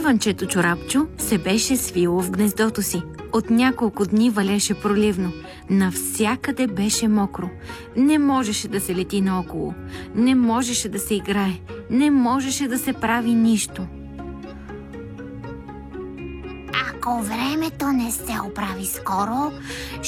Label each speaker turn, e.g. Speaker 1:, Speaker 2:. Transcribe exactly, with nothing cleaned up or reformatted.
Speaker 1: Кърванчето Чорапчо се беше свило в гнездото си. От няколко дни валеше проливно. Навсякъде беше мокро. Не можеше да се лети наоколо. Не можеше да се играе. Не можеше да се прави нищо.
Speaker 2: Ако времето не се оправи скоро,